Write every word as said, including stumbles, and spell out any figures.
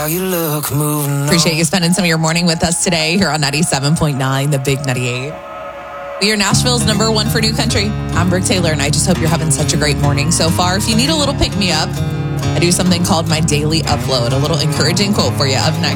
you look, moving. Appreciate you spending some of your morning with us today here on ninety-seven point nine, the Big ninety-eight. We are Nashville's number one for new country. I'm Brooke Taylor, and I just hope you're having such a great morning so far. If you need a little pick-me-up, I do something called my daily upload, a little encouraging quote for you up next.